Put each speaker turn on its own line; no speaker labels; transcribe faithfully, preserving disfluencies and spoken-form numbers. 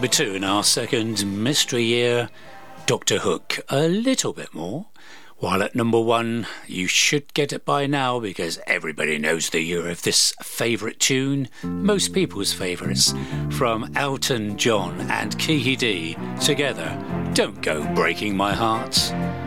number two in our second mystery year, Doctor Hook. A little bit more. While at number one, you should get it by now because everybody knows the year of this favourite tune, most people's favourites, from Elton John and Kiki D together. Don't Go Breaking My Heart.